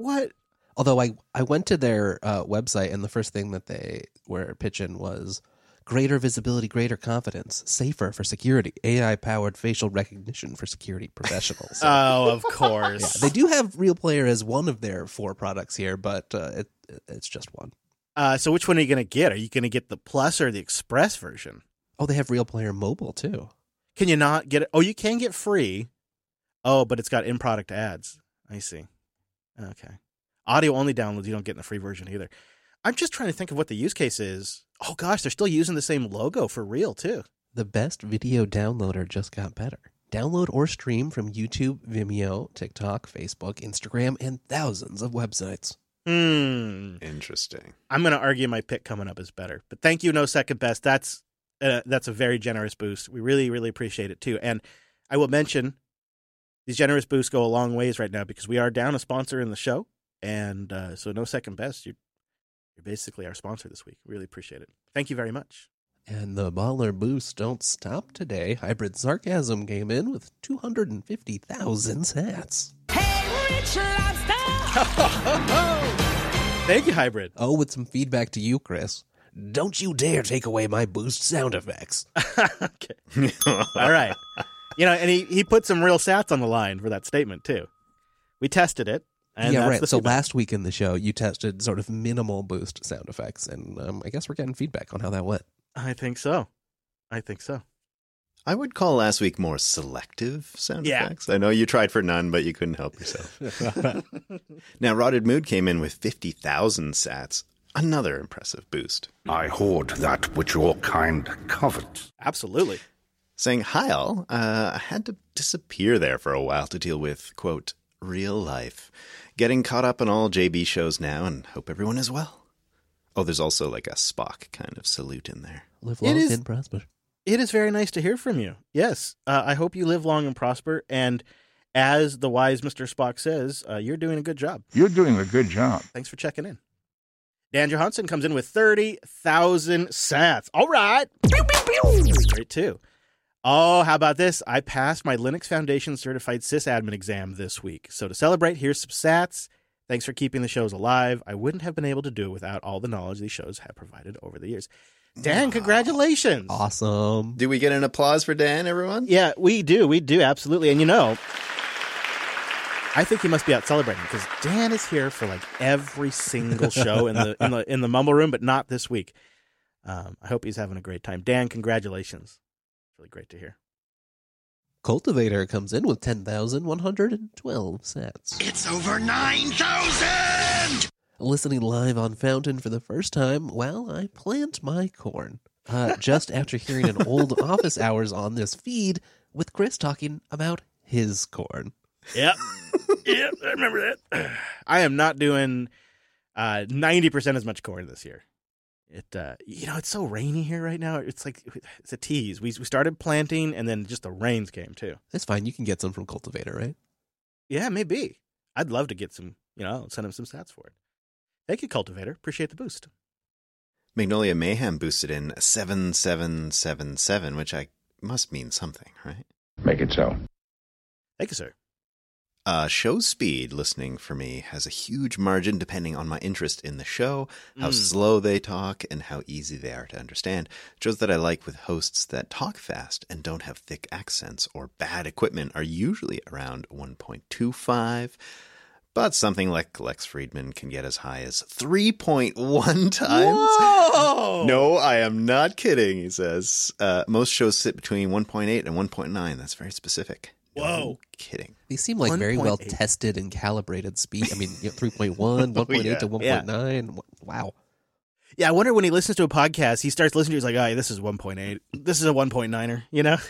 What? Although I went to their website, and the first thing that they were pitching was greater visibility, greater confidence, safer for security, AI-powered facial recognition for security professionals. So, Oh, of course. yeah, they do have Real Player as one of their 4 products here, but it's just one. So which one are you going to get? Are you going to get the Plus or the Express version? Oh, they have Real Player Mobile, too. Can you not get it? Oh, you can get free. Oh, but it's got in-product ads. I see. Okay. Audio-only downloads you don't get in the free version either. I'm just trying to think of what the use case is. Oh, gosh, they're still using the same logo for Real, too. The best video downloader just got better. Download or stream from YouTube, Vimeo, TikTok, Facebook, Instagram, and thousands of websites. Interesting. I'm going to argue my pick coming up is better. But thank you, No Second Best. That's a very generous boost. We really, really appreciate it, too. And I will mention these generous boosts go a long ways right now because we are down a sponsor in the show. And so No Second Best, you're basically our sponsor this week. Really appreciate it. Thank you very much. And the baller boosts don't stop today. Hybrid Sarcasm came in with 250,000 sats. Hey, Rich Lobster! Thank you, Hybrid. Oh, with some feedback to you, Chris. Don't you dare take away my boost sound effects. Okay. All right. And he put some real sats on the line for that statement, too. We tested it. And yeah, that's right. the So feedback. last week in the show, you tested sort of minimal boost sound effects, and I guess we're getting feedback on how that went. I think so. I would call last week more selective sound Yeah. effects. I know you tried for none, but you couldn't help yourself. Now, Rotted Mood came in with 50,000 sats. Another impressive boost. I hoard that which your kind covet. Absolutely. Saying, hi all, I had to disappear there for a while to deal with, quote, real life. Getting caught up on all JB shows now and hope everyone is well. Oh, there's also like a Spock kind of salute in there. Live long and prosper. It is very nice to hear from you. Yes. I hope you live long and prosper. And as the wise Mr. Spock says, you're doing a good job. You're doing a good job. Thanks for checking in. Dan Johansson comes in with 30,000 sats. All right. Pew, pew, pew. Great, too. Oh, how about this? I passed my Linux Foundation Certified Sysadmin exam this week. So to celebrate, here's some sats. Thanks for keeping the shows alive. I wouldn't have been able to do it without all the knowledge these shows have provided over the years. Dan, congratulations. Awesome. Do we get an applause for Dan, everyone? Yeah, we do. We do, absolutely. And I think he must be out celebrating because Dan is here for like every single show in the Mumble Room, but not this week. I hope he's having a great time. Dan, congratulations. It's really great to hear. Cultivator comes in with 10,112 sats. It's over 9,000! Listening live on Fountain for the first time while I plant my corn. Just after hearing an old office hours on this feed with Chris talking about his corn. Yep. Yep, I remember that. I am not doing 90% as much corn this year. It's so rainy here right now. It's like, it's a tease. We started planting and then just the rains came too. It's fine. You can get some from Cultivator, right? Yeah, maybe. I'd love to get some, send him some stats for it. Thank you, Cultivator. Appreciate the boost. Magnolia Mayhem boosted in 7777, which must mean something, right? Make it so. Thank you, sir. Show speed listening for me has a huge margin depending on my interest in the show, how slow they talk, and how easy they are to understand. Shows that I like with hosts that talk fast and don't have thick accents or bad equipment are usually around 1.25, but something like Lex Friedman can get as high as 3.1 times. Whoa! No, I am not kidding, he says. Most shows sit between 1.8 and 1.9. That's very specific. Whoa. No kidding. These seem like very well 1.8. tested and calibrated speed. I mean, 3.1, 1.8 to 1.9. Wow. Yeah, I wonder when he listens to a podcast, he starts listening to it, he's like, oh, yeah, this is 1.8. This is a 1.9er,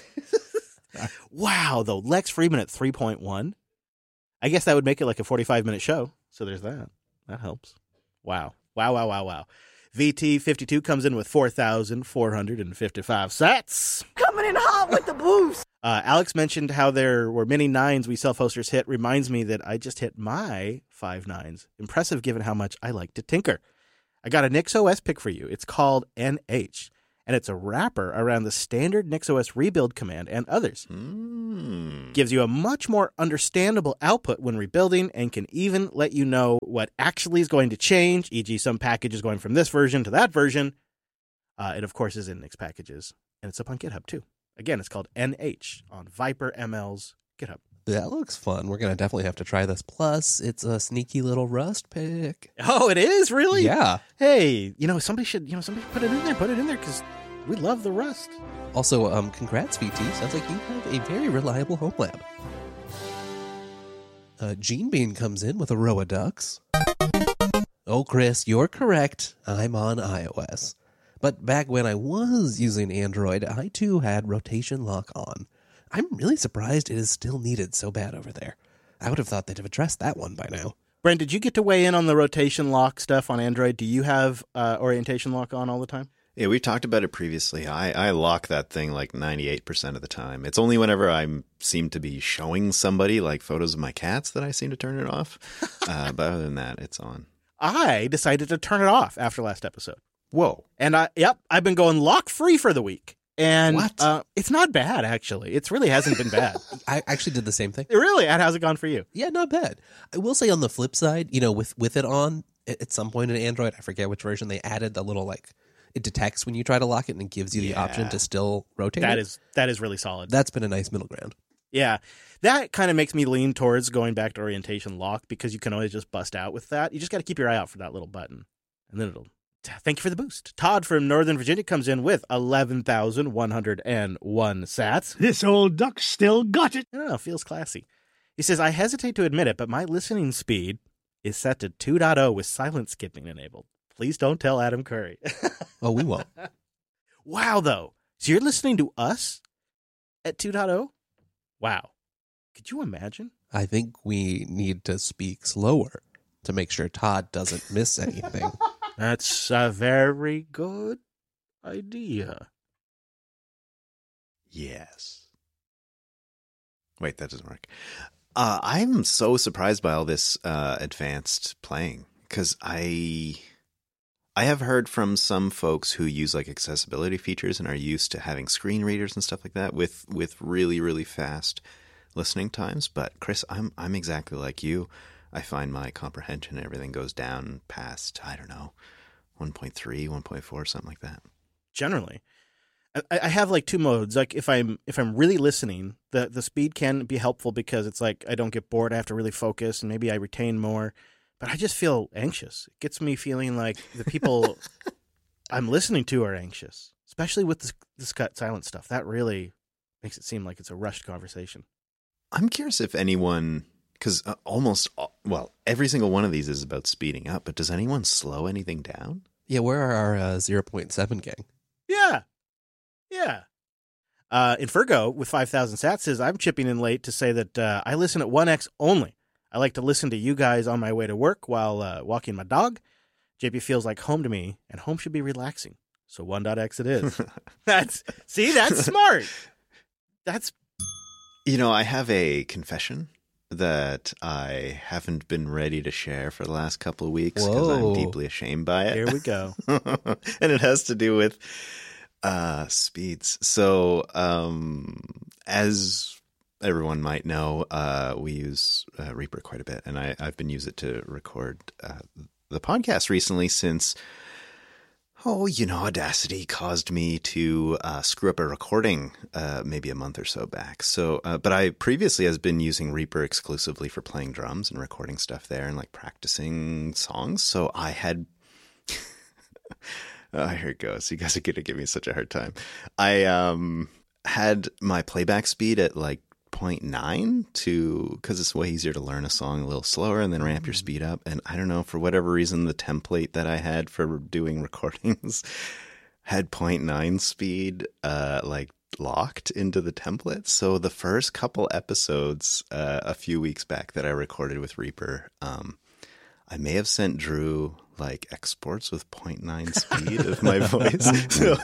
Wow, though. Lex Friedman at 3.1. I guess that would make it like a 45-minute show. So there's that. That helps. Wow. Wow. VT52 comes in with 4,455 sats. Coming in hot with the boost! Alex mentioned how there were many nines we self-hosters hit. Reminds me that I just hit my 5 nines. Impressive given how much I like to tinker. I got a NixOS pick for you. It's called NH. and it's a wrapper around the standard NixOS rebuild command and others. Gives you a much more understandable output when rebuilding and can even let you know what actually is going to change, e.g. some package is going from this version to that version. It, of course, is in Nix packages, and it's up on GitHub, too. Again, it's called NH on Viper ML's GitHub. That looks fun. We're going to definitely have to try this. Plus, it's a sneaky little Rust pick. Oh, it is? Really? Yeah. Hey, somebody should put it in there. Put it in there because we love the Rust. Also, congrats, VT. Sounds like you have a very reliable home lab. Gene Bean comes in with a row of ducks. Oh, Chris, you're correct. I'm on iOS. But back when I was using Android, I too had rotation lock on. I'm really surprised it is still needed so bad over there. I would have thought they'd have addressed that one by now. Brent, did you get to weigh in on the rotation lock stuff on Android? Do you have orientation lock on all the time? Yeah, we talked about it previously. I lock that thing like 98% of the time. It's only whenever I seem to be showing somebody like photos of my cats that I seem to turn it off. But other than that, it's on. I decided to turn it off after last episode. Whoa. And I've been going lock free for the week. And What? It's not bad, actually. It really hasn't been bad. I actually did the same thing. Really? And how's it gone for you? Yeah, not bad. I will say on the flip side, with it on, at some point in Android, I forget which version, they added the little, it detects when you try to lock it and it gives you the option to still rotate That is really solid. That's been a nice middle ground. Yeah. That kind of makes me lean towards going back to orientation lock because you can always just bust out with that. You just got to keep your eye out for that little button. And then it'll... Thank you for the boost. Todd from Northern Virginia comes in with 11,101 sats. This old duck still got it. I don't know, feels classy. He says, I hesitate to admit it, but my listening speed is set to 2.0 with silent skipping enabled. Please don't tell Adam Curry. Oh, we won't. Wow, though. So you're listening to us at 2.0? Wow. Could you imagine? I think we need to speak slower to make sure Todd doesn't miss anything. That's a very good idea. Yes. Wait, that doesn't work. I'm so surprised by all this advanced playing because I have heard from some folks who use accessibility features and are used to having screen readers and stuff like that with really, really fast listening times. But Chris, I'm exactly like you. I find my comprehension and everything goes down past, I don't know, 1.3, 1.4, something like that. Generally. I have two modes. If I'm really listening, the speed can be helpful because it's I don't get bored. I have to really focus and maybe I retain more. But I just feel anxious. It gets me feeling like the people I'm listening to are anxious, especially with this cut silent stuff. That really makes it seem like it's a rushed conversation. I'm curious if anyone... Because every single one of these is about speeding up, but does anyone slow anything down? Yeah, where are our 0.7 gang? Yeah. Infergo with 5,000 sats says, I'm chipping in late to say that I listen at 1x only. I like to listen to you guys on my way to work while walking my dog. JP feels like home to me, and home should be relaxing. So 1.x it is. That's smart. That's... I have a confession that I haven't been ready to share for the last couple of weeks because I'm deeply ashamed by it. Here we go. And it has to do with speeds. So as everyone might know, we use Reaper quite a bit, and I've been using it to record the podcast recently since... Audacity caused me to screw up a recording maybe a month or so back. So, but I previously has been using Reaper exclusively for playing drums and recording stuff there and practicing songs. So I had, here it goes. You guys are going to give me such a hard time. I had my playback speed at 0.9 because it's way easier to learn a song a little slower and then ramp your speed up. And I don't know, for whatever reason, the template that I had for doing recordings had 0.9 speed locked into the template. So the first couple episodes a few weeks back that I recorded with Reaper, I may have sent Drew exports with 0.9 speed of my voice. So,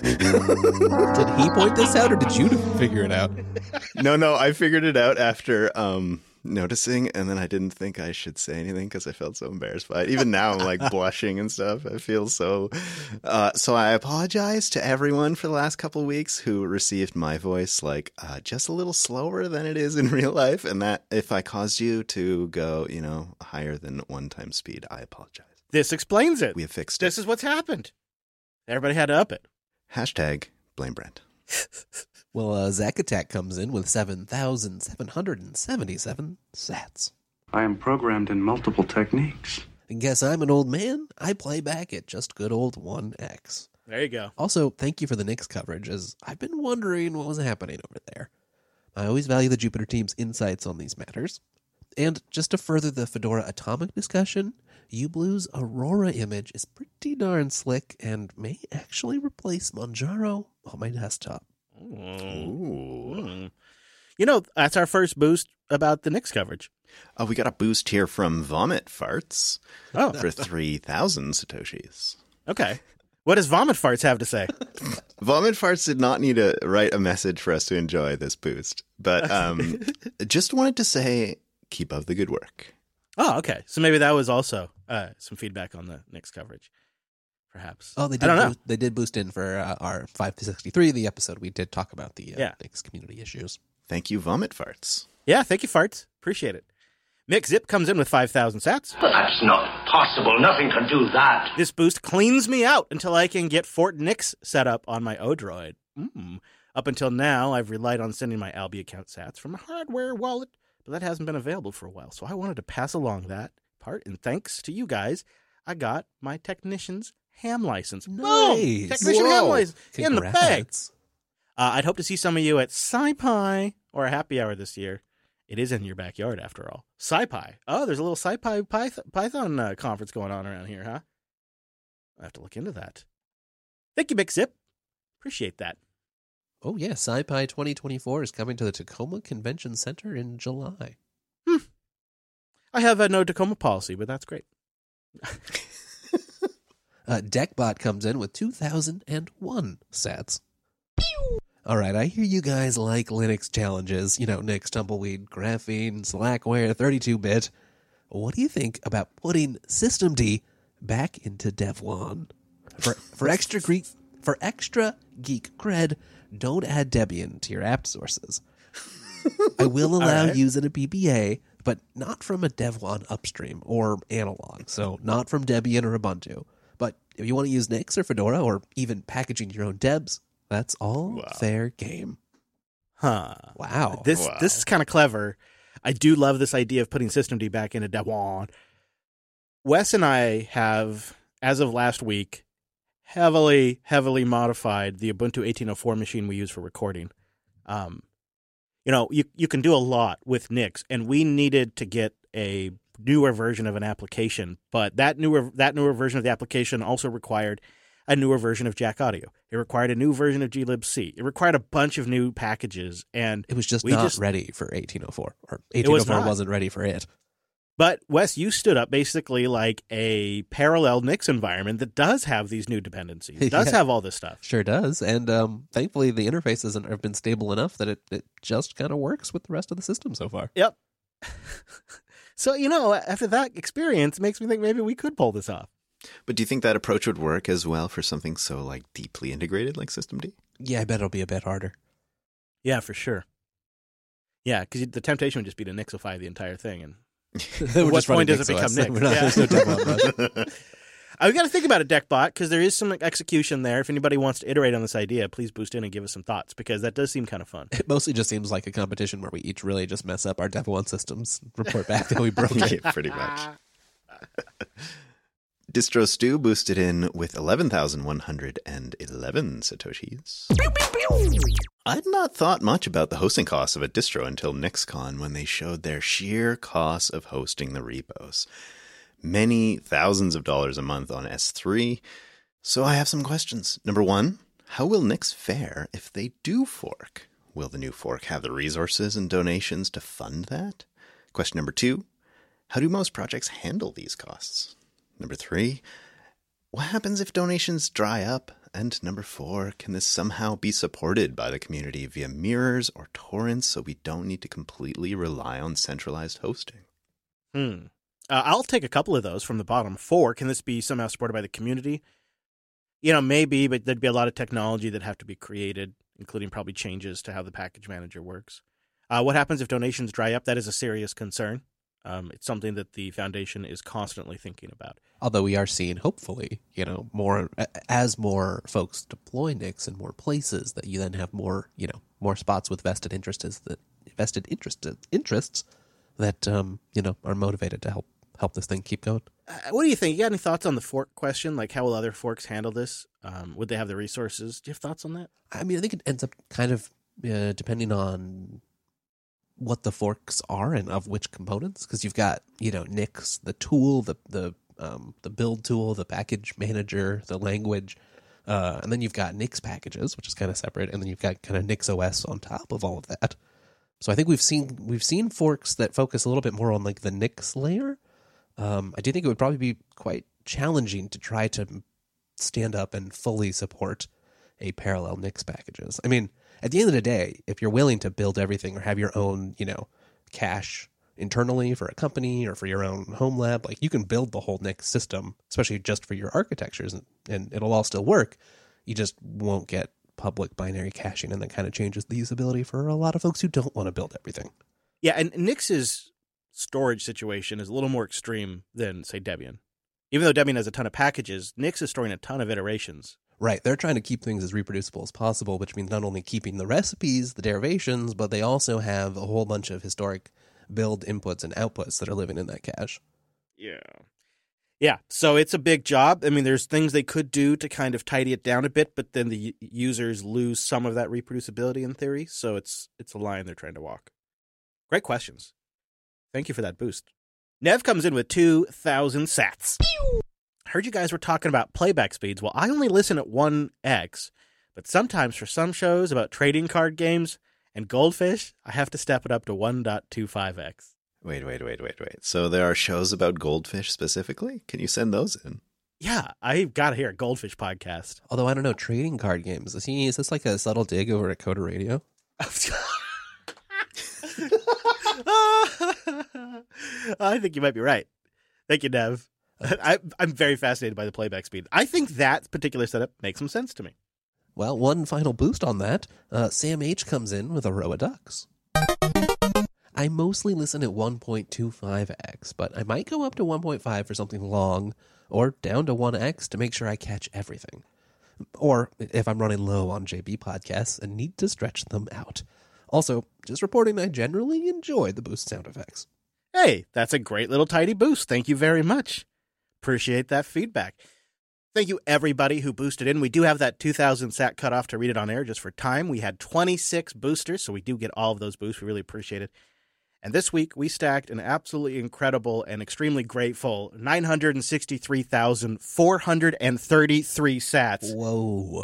did he point this out or did you figure it out? No, I figured it out after noticing, and then I didn't think I should say anything because I felt so embarrassed by it. Even now, I'm like blushing and stuff. I feel so. So I apologize to everyone for the last couple of weeks who received my voice like just a little slower than it is in real life, and that if I caused you to go, higher than 1x speed, I apologize. This explains it. We have fixed it. This is what's happened. Everybody had to up it. Hashtag blame Brent. Well, Zack Attack comes in with 7,777 sats. I am programmed in multiple techniques. And guess I'm an old man? I play back at just good old 1x. There you go. Also, thank you for the Knicks coverage, as I've been wondering what was happening over there. I always value the Jupiter team's insights on these matters. And just to further the Fedora Atomic discussion, uBlue's Aurora image is pretty darn slick and may actually replace Manjaro on my desktop. Ooh. That's our first boost about the Knicks coverage. Oh, we got a boost here from Vomit Farts Oh, for 3,000 Satoshis. okay. What does Vomit Farts have to say? Vomit Farts did not need to write a message for us to enjoy this boost, but just wanted to say, keep up the good work. Oh, okay. So maybe that was also some feedback on the Knicks coverage, perhaps. Oh, they did. I don't know. They did boost in for our 563, the episode we did talk about the Knicks community issues. Thank you, Vomit Farts. Yeah, thank you, Farts. Appreciate it. Mick Zip comes in with 5,000 sats. But that's not possible. Nothing can do that. This boost cleans me out until I can get Fort Nix set up on my Odroid. Up until now, I've relied on sending my Albi account sats from a hardware wallet, but that hasn't been available for a while. So I wanted to pass along that part, and thanks to you guys, I got my Technician's ham license. Boom! Nice. Technician ham Whoa. license in the bag. Congrats. I'd hope to see some of you at SciPi or a happy hour this year. It is in your backyard, after all. SciPi. Oh, there's a little SciPi Python conference going on around here, huh? I have to look into that. Thank you, Big Zip. Appreciate that. Oh, yeah. SciPi 2024 is coming to the Tacoma Convention Center in July. I have a no Tacoma policy, but that's great. Deckbot comes in with 2,001 sats. All right, I hear you guys like Linux challenges. Nix, Tumbleweed, Graphene, Slackware, 32-bit. What do you think about putting systemd back into Devuan? For extra geek cred, don't add Debian to your app sources. I will allow right. using a PPA, but not from a Devuan upstream or analog, so not from Debian or Ubuntu. But if you want to use Nix or Fedora or even packaging your own Debs, that's all fair game. Huh. Wow. This is kind of clever. I do love this idea of putting systemd back into Devuan. Wes and I have, as of last week, heavily modified the Ubuntu 1804 machine we use for recording. You can do a lot with Nix, and we needed to get a newer version of an application, but that newer version of the application also required a newer version of Jack Audio. It required a new version of glibc. It required a bunch of new packages, and it was just not ready for 1804, or 1804 wasn't ready for it. But Wes, you stood up basically like a parallel Nix environment that does have these new dependencies. It does have all this stuff. Sure does. And thankfully the interfaces have been stable enough that it just kind of works with the rest of the system so far. Yep. So, after that experience, it makes me think maybe we could pull this off. But do you think that approach would work as well for something so deeply integrated like systemd? Yeah, I bet it'll be a bit harder. Yeah, for sure. Yeah, because the temptation would just be to Nixify the entire thing. And At what point does it become Nix? There's no Devuan. We got to think about it, Deckbot, because there is some execution there. If anybody wants to iterate on this idea, please boost in and give us some thoughts, because that does seem kind of fun. It mostly just seems like a competition where we each really just mess up our Devuan systems, report back that we broke it. Yeah, pretty much. Distro Stew boosted in with 11,111 Satoshis. I'd not thought much about the hosting costs of a distro until NixCon, when they showed their sheer costs of hosting the repos. Many thousands of dollars a month on S3. So I have some questions. Number one, how will Nix fare if they do fork? Will the new fork have the resources and donations to fund that? Question number two, how do most projects handle these costs? Number three, what happens if donations dry up And number 4, can this somehow be supported by the community via mirrors or torrents so we don't need to completely rely on centralized hosting? I'll take a couple of those from the bottom. 4, can this be somehow supported by the community? Maybe, but there'd be a lot of technology that have to be created, including probably changes to how the package manager works. What happens if donations dry up? That is a serious concern. It's something that the foundation is constantly thinking about. Although we are seeing, hopefully, more as more folks deploy NICs in more places, that you then have more, more spots with vested interests that are motivated to help this thing keep going. What do you think? You got any thoughts on the fork question? Like, how will other forks handle this? Would they have the resources? Do you have thoughts on that? I mean, I think it ends up kind of depending on what the forks are and of which components, because you've got NICs, the tool, the build tool, the package manager, the language, and then you've got NICs packages, which is kind of separate, and then you've got kind of NICs OS on top of all of that. So I think we've seen forks that focus a little bit more on like the NICs layer. I do think it would probably be quite challenging to try to stand up and fully support a parallel NICs packages. I mean, at the end of the day, if you're willing to build everything or have your own, cache internally for a company or for your own home lab, like you can build the whole NICs system, especially just for your architectures, and it'll all still work. You just won't get public binary caching, and that kind of changes the usability for a lot of folks who don't want to build everything. Yeah, and NICS's storage situation is a little more extreme than, say, Debian. Even though Debian has a ton of packages, NICS is storing a ton of iterations. Right. They're trying to keep things as reproducible as possible, which means not only keeping the recipes, the derivations, but they also have a whole bunch of historic build inputs and outputs that are living in that cache. Yeah, so it's a big job. I mean, there's things they could do to kind of tidy it down a bit, but then the users lose some of that reproducibility in theory, so it's a line they're trying to walk. Great questions. Thank you for that boost. Nev comes in with 2,000 sats. Heard you guys were talking about playback speeds. Well, I only listen at 1x, but sometimes for some shows about trading card games and Goldfish, I have to step it up to 1.25x. Wait. So there are shows about Goldfish specifically? Can you send those in? Yeah, I've got to hear a Goldfish podcast. Although I don't know, trading card games. Is this like a subtle dig over at Coda Radio? I think you might be right. Thank you, Nev. I'm very fascinated by the playback speed. I think that particular setup makes some sense to me. Well, one final boost on that. Sam H comes in with a row of ducks. I mostly listen at 1.25x, but I might go up to 1.5 for something long, or down to 1x to make sure I catch everything. Or if I'm running low on JB podcasts and need to stretch them out. Also, just reporting I generally enjoy the boost sound effects. Hey, that's a great little tidy boost. Thank you very much. Appreciate that feedback. Thank you, everybody who boosted in. We do have that 2,000 sat cutoff to read it on air just for time. We had 26 boosters, so we do get all of those boosts. We really appreciate it. And this week, we stacked an absolutely incredible and extremely grateful 963,433 sats. Whoa.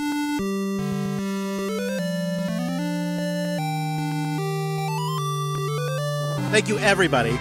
Thank you, everybody.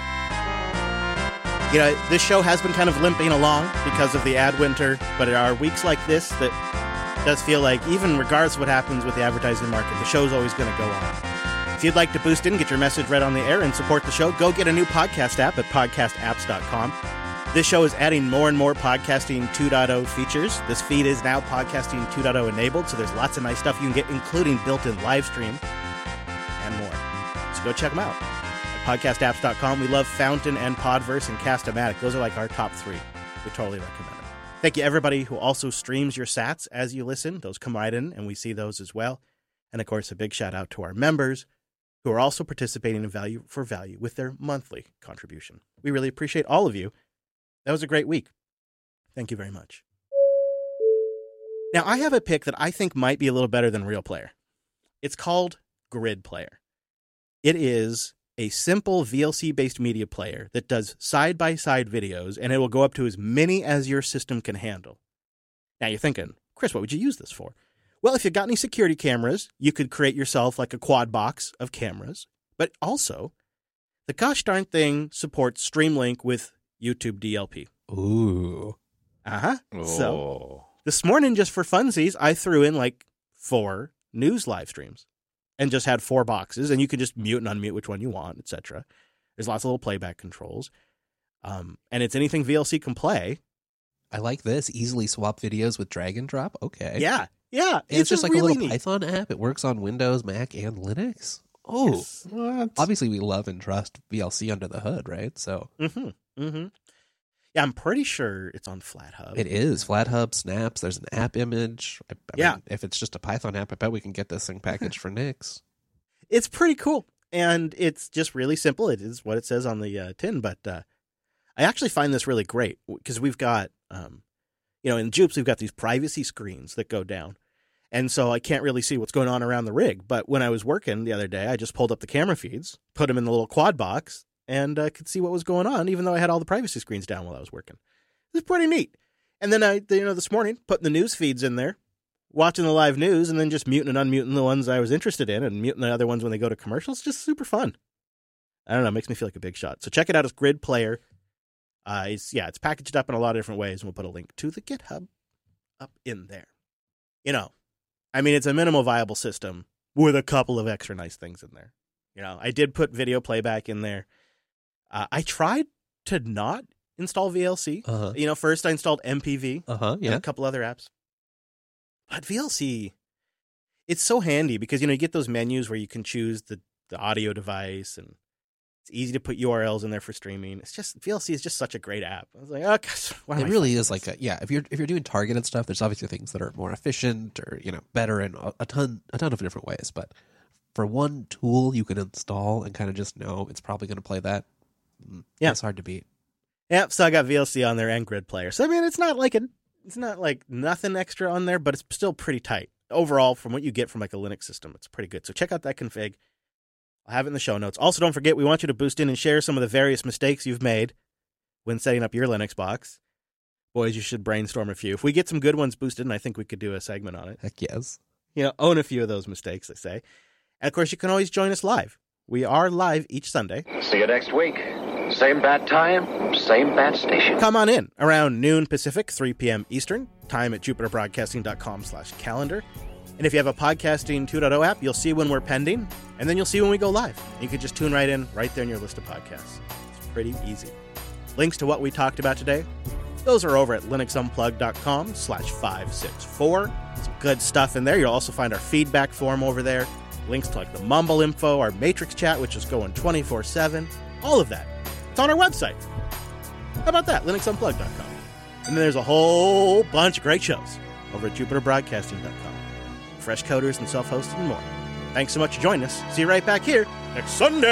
This show has been kind of limping along because of the ad winter, but there are weeks like this that does feel like, even regardless of what happens with the advertising market, the show's always going to go on. If you'd like to boost in, get your message read on the air, and support the show, go get a new podcast app at podcastapps.com. This show is adding more and more Podcasting 2.0 features. This feed is now Podcasting 2.0 enabled, so there's lots of nice stuff you can get, including built-in live stream and more. So go check them out. Podcastapps.com. We love Fountain and Podverse and Cast-O-Matic. Those are like our top 3. We totally recommend it. Thank you, everybody who also streams your sats as you listen. Those come right in, and we see those as well. And, of course, a big shout-out to our members who are also participating in Value for Value with their monthly contribution. We really appreciate all of you. That was a great week. Thank you very much. Now, I have a pick that I think might be a little better than Real Player. It's called Grid Player. It is a simple VLC-based media player that does side-by-side videos, and it will go up to as many as your system can handle. Now you're thinking, Chris, what would you use this for? Well, if you've got any security cameras, you could create yourself like a quad box of cameras. But also, the gosh darn thing supports Streamlink with YouTube DLP. Ooh. Uh-huh. Oh. So This morning, just for funsies, I threw in like 4 news live streams and just had 4 boxes, and you can just mute and unmute which one you want, etc. There's lots of little playback controls. And it's anything VLC can play. I like this. Easily swap videos with drag and drop. Okay. Yeah. Yeah. And it's just like really a little neat. Python app. It works on Windows, Mac, and Linux. Oh, Yes. What? obviously we love and trust VLC under the hood, right? So Mm-hmm. Mm-hmm. Yeah, I'm pretty sure it's on FlatHub. it is. FlatHub, Snaps, there's an app image. I Yeah. mean, if it's just a Python app, I bet we can get this thing packaged for Nix. It's pretty cool. And it's just really simple. It is what it says on the tin. But I actually find this really great because we've got, in Jupes, we've got these privacy screens that go down. And so I can't really see what's going on around the rig. But when I was working the other day, I just pulled up the camera feeds, put them in the little quad box, and could see what was going on, even though I had all the privacy screens down while I was working. It was pretty neat. And then this morning, putting the news feeds in there, watching the live news, and then just muting and unmuting the ones I was interested in and muting the other ones when they go to commercials. Just super fun. I don't know. It makes me feel like a big shot. So check it out as Grid Player. It's packaged up in a lot of different ways, and we'll put a link to the GitHub up in there. It's a minimal viable system with a couple of extra nice things in there. I did put video playback in there. I tried to not install VLC. Uh-huh. First I installed MPV Uh-huh. and Yeah. a couple other apps. But VLC, it's so handy because, you get those menus where you can choose the audio device, and it's easy to put URLs in there for streaming. It's just, VLC is just such a great app. I was like, oh, gosh, why am It I really fighting is this? like if you're doing targeted stuff, there's obviously things that are more efficient or better in a ton of different ways. But for one tool you can install and kind of just know it's probably going to play that, it's hard to beat. Yeah, so I got VLC on there and Grid Player. So it's not like nothing extra on there, but it's still pretty tight. Overall, from what you get from like a Linux system, it's pretty good. So check out that config. I'll have it in the show notes. Also, don't forget, we want you to boost in and share some of the various mistakes you've made when setting up your Linux box. Boys, you should brainstorm a few. If we get some good ones boosted, and I think we could do a segment on it. Heck yes. Own a few of those mistakes, I say. And of course, you can always join us live. We are live each Sunday. See you next week. Same bad time, same bad station. Come on in around noon Pacific, 3 p.m. Eastern, time at jupiterbroadcasting.com/calendar. And if you have a Podcasting 2.0 app, you'll see when we're pending, and then you'll see when we go live. You can just tune right in, right there in your list of podcasts. It's pretty easy. Links to what we talked about today, those are over at linuxunplug.com/564. Some good stuff in there. You'll also find our feedback form over there. Links to like the Mumble info, our Matrix chat, which is going 24/7. All of that. It's on our website. How about that? linuxunplug.com. And then there's a whole bunch of great shows over at jupiterbroadcasting.com. Fresh coders and self-hosted and more. Thanks so much for joining us. See you right back here next Sunday.